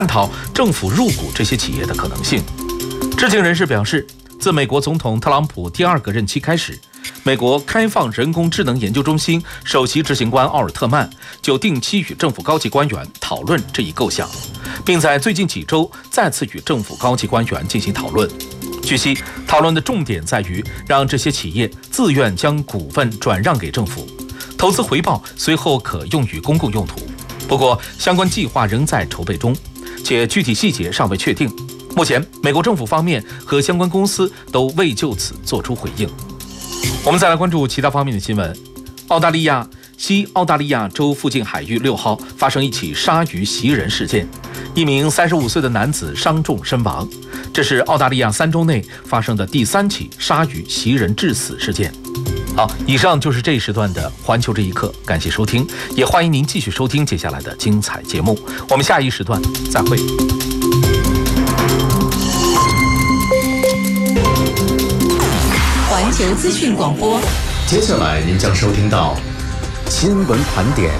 探讨政府入股这些企业的可能性。知情人士表示，自美国总统特朗普第2个任期开始，美国开放人工智能研究中心首席执行官奥尔特曼就定期与政府高级官员讨论这一构想，并在最近几周再次与政府高级官员进行讨论。据悉，讨论的重点在于让这些企业自愿将股份转让给政府，投资回报随后可用于公共用途。不过，相关计划仍在筹备中，且具体细节尚未确定。目前，美国政府方面和相关公司都未就此作出回应。我们再来关注其他方面的新闻。西澳大利亚州附近海域6号发生一起鲨鱼袭人事件，一名35岁的男子伤重身亡。这是澳大利亚3周内发生的第3起鲨鱼袭人致死事件。好，以上就是这一时段的环球这一刻，感谢收听，也欢迎您继续收听接下来的精彩节目。我们下一时段再会。 环球资讯广播， 接下来您将收听到新闻盘点。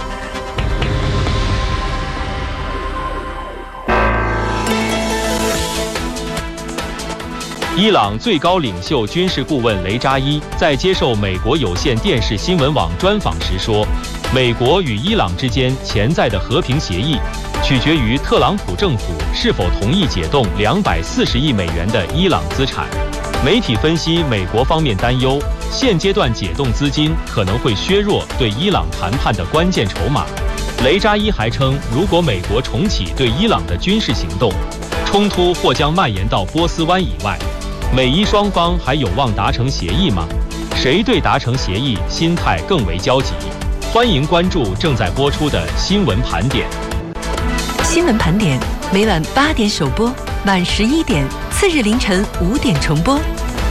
伊朗最高领袖军事顾问雷扎伊在接受美国有线电视新闻网专访时说，美国与伊朗之间潜在的和平协议取决于特朗普政府是否同意解冻240亿美元的伊朗资产。媒体分析，美国方面担忧现阶段解冻资金可能会削弱对伊朗谈判的关键筹码。雷扎伊还称，如果美国重启对伊朗的军事行动，冲突或将蔓延到波斯湾以外。美伊双方还有望达成协议吗？谁对达成协议心态更为焦急？欢迎关注正在播出的新闻盘点。 新闻盘点每晚8点首播，晚11点，次日凌晨5点重播。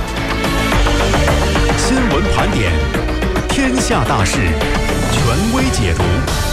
新闻盘点，天下大事，权威解读。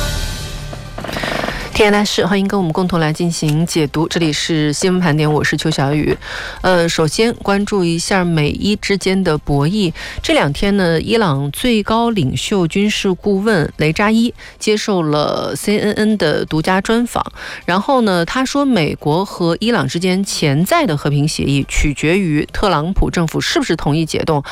天下大事，欢迎跟我们共同来进行解读。这里是新闻盘点，我是邱小雨。首先关注一下美伊之间的博弈。这2天呢，伊朗最高领袖军事顾问雷扎伊接受了 CNN 的独家专访，然后呢，他说美国和伊朗之间潜在的和平协议取决于特朗普政府是不是同意解冻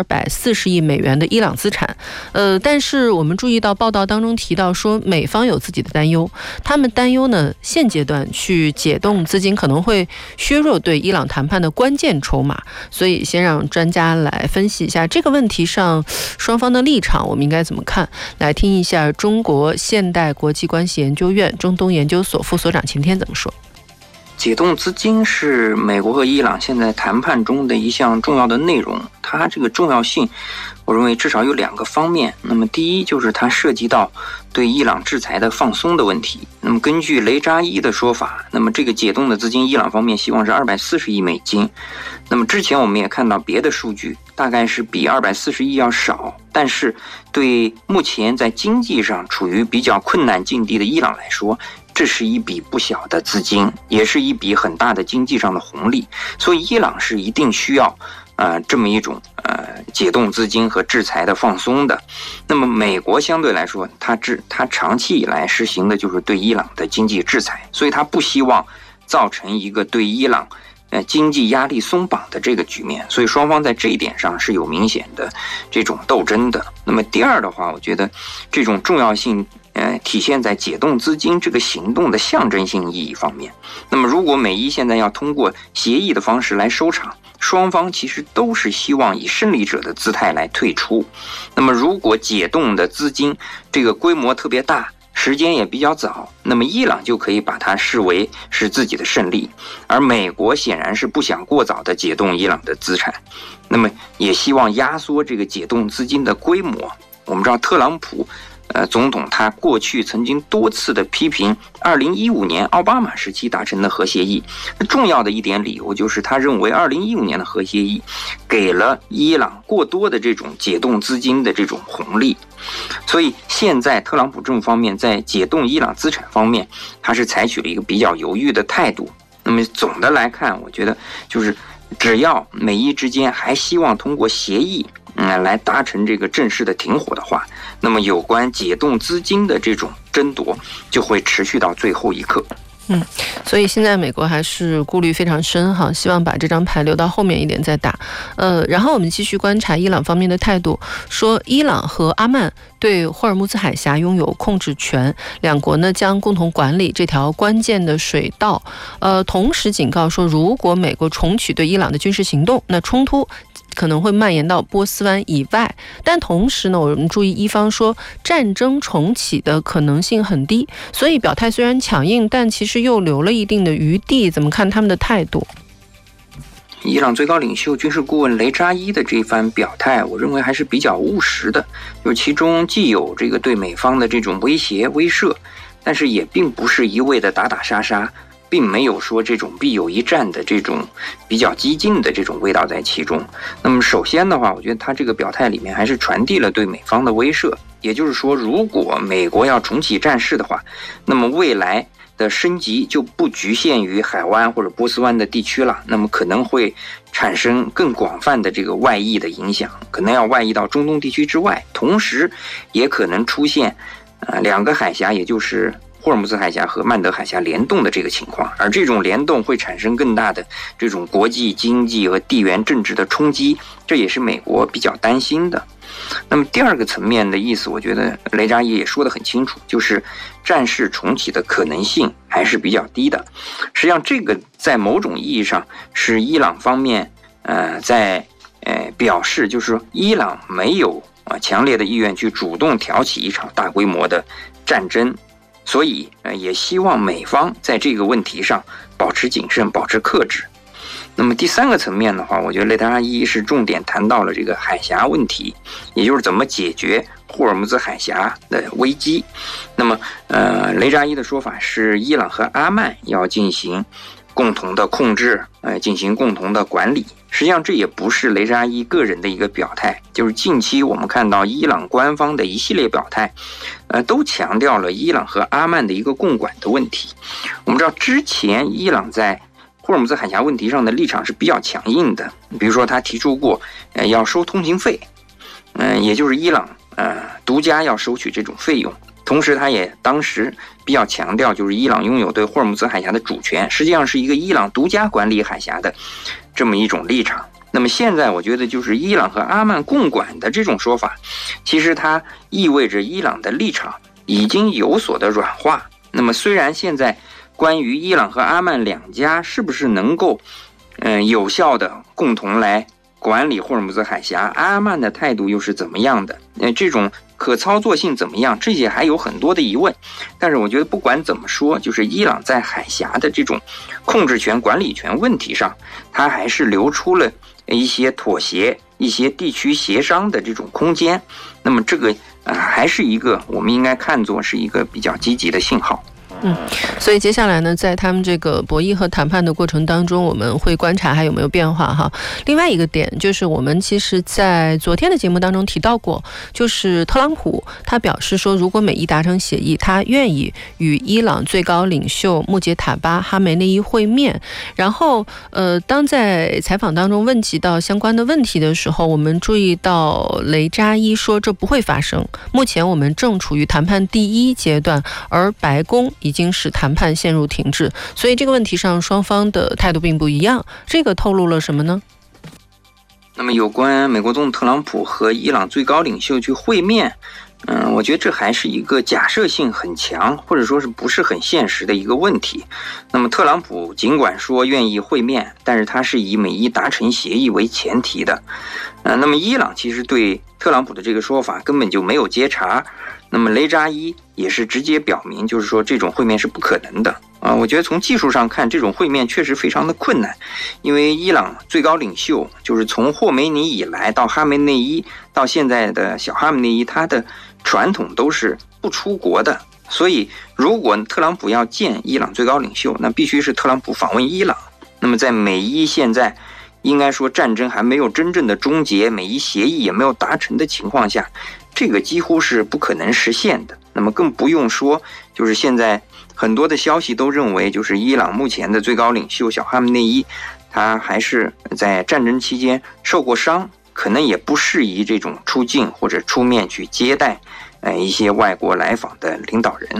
240亿美元的伊朗资产。但是我们注意到报道当中提到说，美方有自己的担忧。他们担忧呢，现阶段去解冻资金可能会削弱对伊朗谈判的关键筹码，所以先让专家来分析一下这个问题上双方的立场，我们应该怎么看？来听一下中国现代国际关系研究院中东研究所副所长秦天怎么说。 解冻资金是美国和伊朗现在谈判中的一项重要的内容，它这个重要性我认为至少有2个方面。那么第一就是它涉及到对伊朗制裁的放松的问题。那么根据雷扎伊的说法，那么这个解冻的资金伊朗方面希望是240亿美金。那么之前我们也看到别的数据，大概是比240亿要少，但是对目前在经济上处于比较困难境地的伊朗来说，这是一笔不小的资金，也是一笔很大的经济上的红利，所以伊朗是一定需要这么一种解冻资金和制裁的放松的。那么美国相对来说，它长期以来实行的就是对伊朗的经济制裁，所以它不希望造成一个对伊朗经济压力松绑的这个局面，所以双方在这一点上是有明显的这种斗争的。那么第二的话，我觉得这种重要性体现在解冻资金这个行动的象征性意义方面。那么如果美伊现在要通过协议的方式来收场，双方其实都是希望以胜利者的姿态来退出。那么如果解冻的资金这个规模特别大，时间也比较早，那么伊朗就可以把它视为是自己的胜利，而美国显然是不想过早的解冻伊朗的资产，那么也希望压缩这个解冻资金的规模。我们知道特朗普总统他过去曾经多次的批评2015年奥巴马时期达成的核协议，重要的一点理由就是他认为2015年的核协议给了伊朗过多的这种解冻资金的这种红利，所以现在特朗普政府方面在解冻伊朗资产方面，他是采取了一个比较犹豫的态度。那么总的来看，我觉得就是只要美伊之间还希望通过协议来达成这个正式的停火的话，那么有关解冻资金的这种争夺就会持续到最后一刻。 所以现在美国还是顾虑非常深哈，希望把这张牌留到后面一点再打。然后我们继续观察伊朗方面的态度，说伊朗和阿曼对霍尔木兹海峡拥有控制权，两国呢将共同管理这条关键的水道。同时警告说，如果美国重启对伊朗的军事行动，那冲突可能会蔓延到波斯湾以外。但同时呢，我们注意伊方说战争重启的可能性很低，所以表态虽然强硬，但其实又留了一定的余地。怎么看他们的态度？ 伊朗最高领袖军事顾问雷扎伊的这番表态，我认为还是比较务实的，就是其中既有这个对美方的这种威胁威慑，但是也并不是一味的打打杀杀，并没有说这种必有一战的这种比较激进的这种味道在其中。那么首先的话，我觉得他这个表态里面还是传递了对美方的威慑，也就是说，如果美国要重启战事的话，那么未来的升级就不局限于海湾或者波斯湾的地区了，那么可能会产生更广泛的这个外溢的影响，可能要外溢到中东地区之外，同时也可能出现两个海峡，也就是霍尔木兹海峡和曼德海峡联动的这个情况，而这种联动会产生更大的这种国际经济和地缘政治的冲击，这也是美国比较担心的。那么第二个层面的意思，我觉得雷扎伊也说得很清楚，就是战事重启的可能性还是比较低的。实际上这个在某种意义上是伊朗方面在表示，就是说伊朗没有强烈的意愿去主动挑起一场大规模的战争，所以也希望美方在这个问题上保持谨慎，保持克制。那么第三个层面的话，我觉得雷扎伊是重点谈到了这个海峡问题，也就是怎么解决霍尔木兹海峡的危机。那么雷扎伊的说法是，伊朗和阿曼要进行共同的控制，进行共同的管理。实际上这也不是雷扎伊个人的一个表态，就是近期我们看到伊朗官方的一系列表态，都强调了伊朗和阿曼的一个共管的问题。我们知道之前伊朗在霍尔木兹海峡问题上的立场是比较强硬的，比如说他提出过要收通行费，也就是伊朗独家要收取这种费用。同时他也当时比较强调，就是伊朗拥有对霍尔木兹海峡的主权，实际上是一个伊朗独家管理海峡的这么一种立场。那么现在我觉得就是伊朗和阿曼共管的这种说法，其实它意味着伊朗的立场已经有所的软化。那么虽然现在关于伊朗和阿曼两家是不是能够有效的共同来管理霍尔木兹海峡，阿曼的态度又是怎么样的，这种可操作性怎么样，这些还有很多的疑问。但是我觉得不管怎么说，就是伊朗在海峡的这种控制权管理权问题上，它还是留出了一些妥协，一些地区协商的这种空间。那么这个还是一个我们应该看作是一个比较积极的信号。 所以接下来呢，在他们这个博弈和谈判的过程当中，我们会观察还有没有变化哈。另外一个点就是我们其实在昨天的节目当中提到过，就是特朗普他表示说，如果美伊达成协议，他愿意与伊朗最高领袖穆杰塔巴哈梅内伊会面。然后当在采访当中问及到相关的问题的时候，我们注意到雷扎伊说这不会发生，目前我们正处于谈判第一阶段，而白宫已经使谈判陷入停滞，所以这个问题上双方的态度并不一样。这个透露了什么呢？ 那么有关美国总统特朗普和伊朗最高领袖去会面，我觉得这还是一个假设性很强，或者说是不是很现实的一个问题。那么特朗普尽管说愿意会面，但是他是以美伊达成协议为前提的。那么伊朗其实对特朗普的这个说法根本就没有接茬。那么雷扎伊也是直接表明，就是说这种会面是不可能的我觉得从技术上看，这种会面确实非常的困难，因为伊朗最高领袖就是从霍梅尼以来到哈梅内伊到现在的小哈梅内伊，他的传统都是不出国的，所以如果特朗普要见伊朗最高领袖，那必须是特朗普访问伊朗。那么在美伊现在应该说战争还没有真正的终结，美伊协议也没有达成的情况下，这个几乎是不可能实现的。那么更不用说，就是现在很多的消息都认为，就是伊朗目前的最高领袖小哈梅内伊，他还是在战争期间受过伤，可能也不适宜这种出境或者出面去接待一些外国来访的领导人。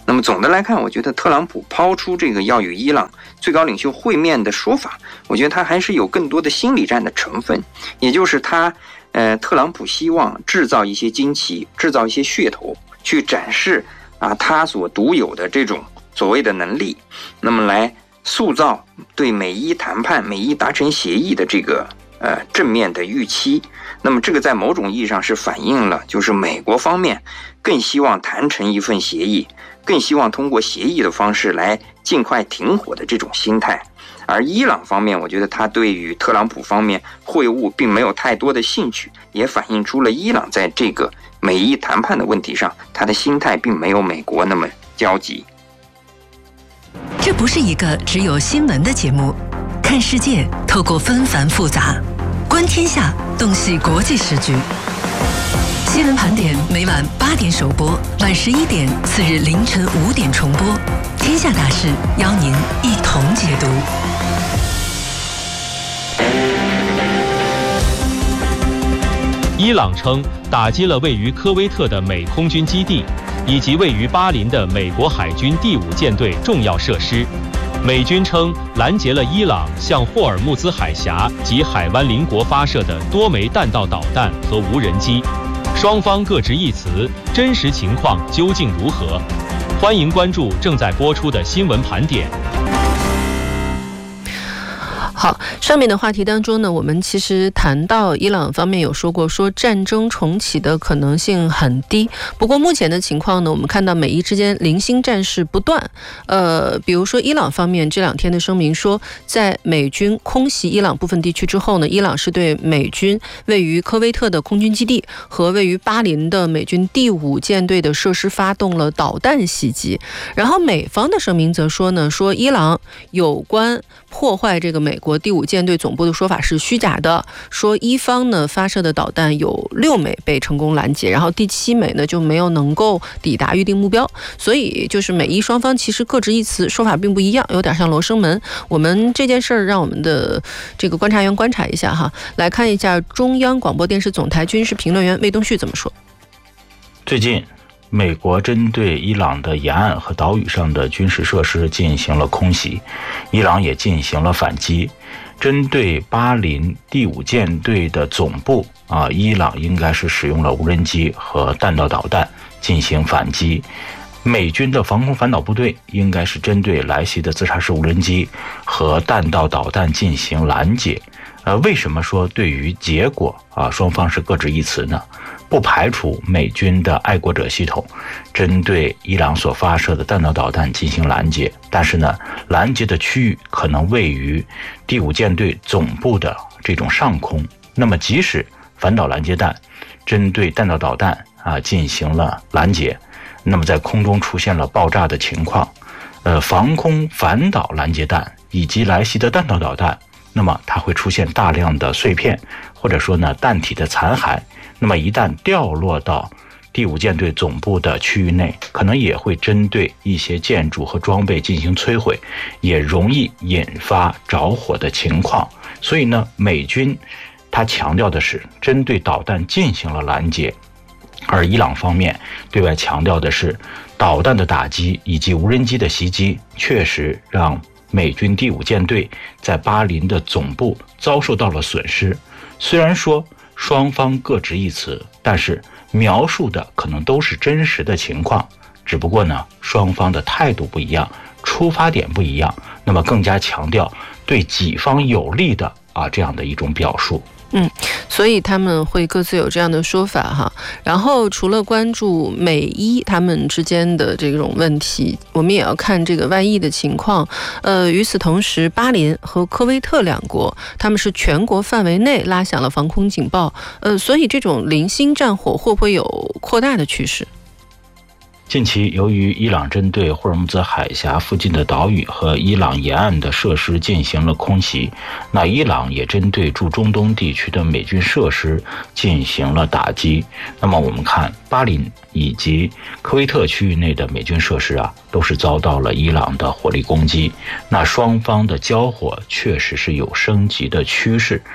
那么总的来看，我觉得特朗普抛出这个要与伊朗最高领袖会面的说法，我觉得他还是有更多的心理战的成分，也就是特朗普希望制造一些惊奇，制造一些噱头，去展示他所独有的这种所谓的能力，那么来塑造对美伊谈判、美伊达成协议的这个正面的预期。那么这个在某种意义上是反映了，就是美国方面更希望谈成一份协议，更希望通过协议的方式来尽快停火的这种心态。而伊朗方面，我觉得他对于特朗普方面会晤并没有太多的兴趣，也反映出了伊朗在这个美伊谈判的问题上，他的心态并没有美国那么焦急。 这不是一个只有新闻的节目，看世界透过纷繁复杂，观天下洞悉国际时局。新闻盘点每晚8点首播，晚11点，次日凌晨5点重播。天下大事邀您一同解读。 伊朗称打击了位于科威特的美空军基地，以及位于巴林的美国海军第5舰队重要设施。美军称拦截了伊朗向霍尔木兹海峡及海湾邻国发射的多枚弹道导弹和无人机。双方各执一词，真实情况究竟如何？欢迎关注正在播出的新闻盘点。 好，上面的话题当中呢，我们其实谈到伊朗方面有说过，说战争重启的可能性很低。不过目前的情况呢，我们看到美伊之间零星战事不断。比如说伊朗方面这2天的声明说，在美军空袭伊朗部分地区之后呢，伊朗是对美军位于科威特的空军基地和位于巴林的美军第5舰队的设施发动了导弹袭击。然后美方的声明则说呢，说伊朗有关破坏这个美国第5舰队总部的说法是虚假的，说伊方呢发射的导弹有6枚被成功拦截，然后第7枚呢就没有能够抵达预定目标。所以就是美伊双方其实各执一词，说法并不一样，有点像罗生门。我们这件事儿让我们的这个观察员观察一下哈，来看一下中央广播电视总台军事评论员魏东旭怎么说。 最近美国针对伊朗的沿岸和岛屿上的军事设施进行了空袭，伊朗也进行了反击。针对巴林第5舰队的总部伊朗应该是使用了无人机和弹道导弹进行反击。美军的防空反导部队应该是针对来袭的自杀式无人机和弹道导弹进行拦截。为什么说对于结果双方是各执一词呢？不排除美军的爱国者系统针对伊朗所发射的弹道导弹进行拦截，但是呢，拦截的区域可能位于第5舰队总部的这种上空。那么即使反导拦截弹针对弹道导弹进行了拦截，那么在空中出现了爆炸的情况，防空反导拦截弹以及来袭的弹道导弹，那么它会出现大量的碎片，或者说呢弹体的残骸。那么一旦掉落到第5舰队总部的区域内，可能也会针对一些建筑和装备进行摧毁，也容易引发着火的情况。所以呢，美军他强调的是针对导弹进行了拦截，而伊朗方面对外强调的是导弹的打击以及无人机的袭击确实让美军第5舰队在巴林的总部遭受到了损失。虽然说双方各执一词，但是描述的可能都是真实的情况，只不过呢，双方的态度不一样，出发点不一样，那么更加强调对己方有利的这样的一种表述。 所以他们会各自有这样的说法哈。然后除了关注美伊他们之间的这种问题，我们也要看这个外溢的情况。与此同时，巴林和科威特2国，他们是全国范围内拉响了防空警报。所以这种零星战火会不会有扩大的趋势？ 近期由于伊朗针对霍尔木兹海峡附近的岛屿和伊朗沿岸的设施进行了空袭，那伊朗也针对驻中东地区的美军设施进行了打击。那么我们看巴林以及科威特区域内的美军设施都是遭到了伊朗的火力攻击。那双方的交火确实是有升级的趋势。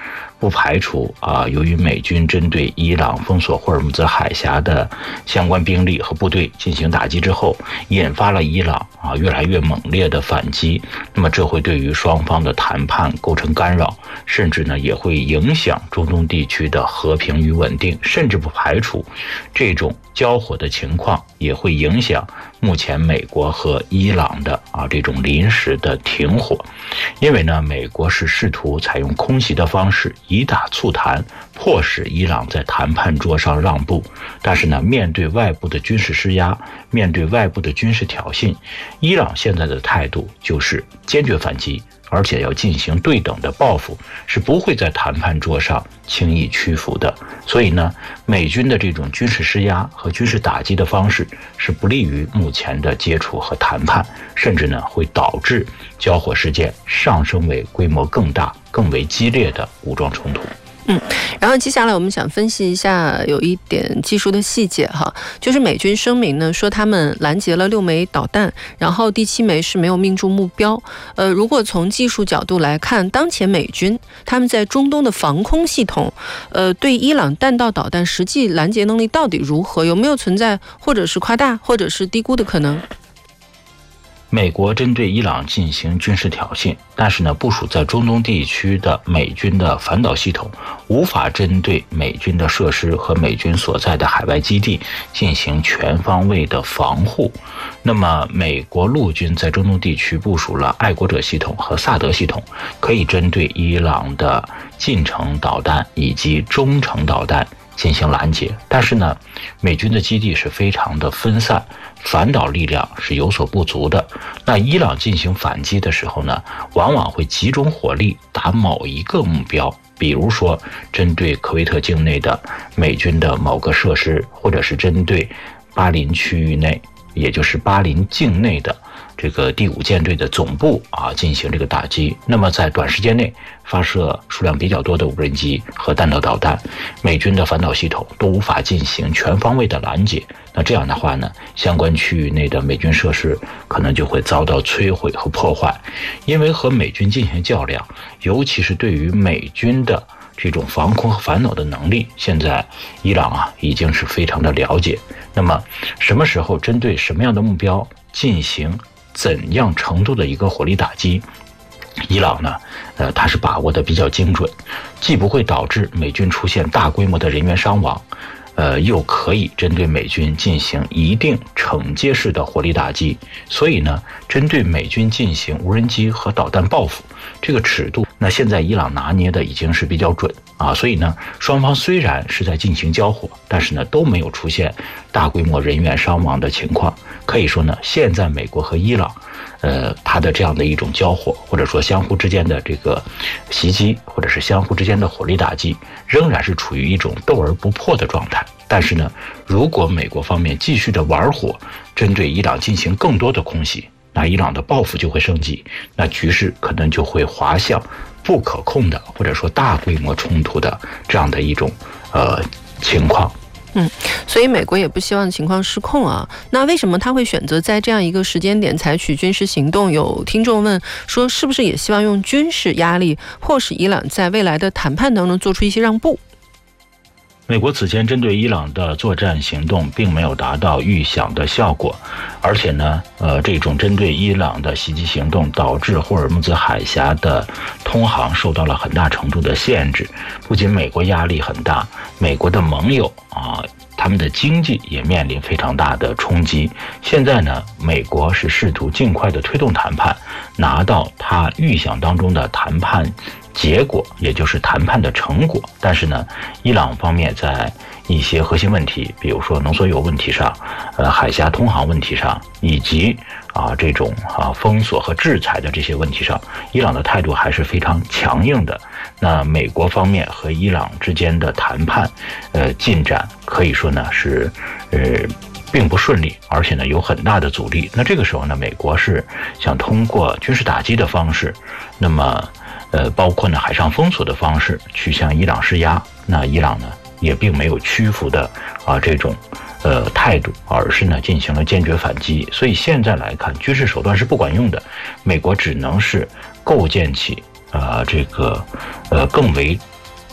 不排除由于美军针对伊朗封锁霍尔木兹海峡的相关兵力和部队进行打击之后，引发了伊朗越来越猛烈的反击，那么这会对于双方的谈判构成干扰，甚至呢也会影响中东地区的和平与稳定，甚至不排除这种交火的情况也会影响目前美国和伊朗的这种临时的停火。因为呢，美国是试图采用空袭的方式以打促谈，迫使伊朗在谈判桌上让步。但是呢，面对外部的军事施压，面对外部的军事挑衅，伊朗现在的态度就是坚决反击，而且要进行对等的报复，是不会在谈判桌上轻易屈服的。所以呢，美军的这种军事施压和军事打击的方式是不利于目前的接触和谈判，甚至呢会导致交火事件上升为规模更大、更为激烈的武装冲突。 然后接下来我们想分析一下有一点技术的细节哈，就是美军声明呢说他们拦截了6枚导弹，然后第7枚是没有命中目标。如果从技术角度来看，当前美军他们在中东的防空系统，对伊朗弹道导弹实际拦截能力到底如何？有没有存在或者是夸大或者是低估的可能？ 美国针对伊朗进行军事挑衅，但是呢，部署在中东地区的美军的反导系统无法针对美军的设施和美军所在的海外基地进行全方位的防护。那么，美国陆军在中东地区部署了爱国者系统和萨德系统，可以针对伊朗的近程导弹以及中程导弹进行拦截。但是呢，美军的基地是非常的分散，反导力量是有所不足的。那伊朗进行反击的时候呢，往往会集中火力打某一个目标，比如说针对科威特境内的美军的某个设施，或者是针对巴林区域内，也就是巴林境内的这个第5舰队的总部进行这个打击。那么在短时间内发射数量比较多的无人机和弹道导弹，美军的反导系统都无法进行全方位的拦截。那这样的话呢，相关区域内的美军设施可能就会遭到摧毁和破坏。因为和美军进行较量，尤其是对于美军的这种防空和反导的能力，现在伊朗已经是非常的了解。那么什么时候针对什么样的目标进行怎样程度的一个火力打击，伊朗呢它是把握的比较精准，既不会导致美军出现大规模的人员伤亡，又可以针对美军进行一定惩戒式的火力打击。所以呢，针对美军进行无人机和导弹报复，这个尺度那现在伊朗拿捏的已经是比较准所以呢，双方虽然是在进行交火，但是呢都没有出现大规模人员伤亡的情况。可以说呢，现在美国和伊朗它的这样的一种交火，或者说相互之间的这个袭击，或者是相互之间的火力打击，仍然是处于一种斗而不破的状态。但是呢，如果美国方面继续的玩火，针对伊朗进行更多的空袭，那伊朗的报复就会升级，那局势可能就会滑向不可控的，或者说大规模冲突的这样的一种情况。 所以美国也不希望情况失控啊。那为什么他会选择在这样一个时间点采取军事行动？有听众问说，是不是也希望用军事压力迫使伊朗在未来的谈判当中做出一些让步？ 美国此前针对伊朗的作战行动并没有达到预想的效果，而且呢，这种针对伊朗的袭击行动导致霍尔木兹海峡的通航受到了很大程度的限制。不仅美国压力很大，美国的盟友他们的经济也面临非常大的冲击。现在呢，美国是试图尽快的推动谈判，拿到他预想当中的谈判结果，也就是谈判的成果。但是呢，伊朗方面在一些核心问题，比如说浓缩铀问题上，海峡通航问题上，以及这种封锁和制裁的这些问题上，伊朗的态度还是非常强硬的。那美国方面和伊朗之间的谈判进展可以说呢是并不顺利，而且呢有很大的阻力。那这个时候呢，美国是想通过军事打击的方式，那么包括呢海上封锁的方式去向伊朗施压。那伊朗呢也并没有屈服的这种态度，而是呢进行了坚决反击。所以现在来看，军事手段是不管用的，美国只能是构建起这个更为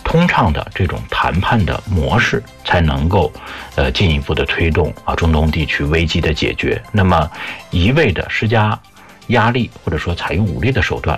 通畅的这种谈判的模式，才能够进一步的推动中东地区危机的解决。那么一味的施加压力或者说采用武力的手段，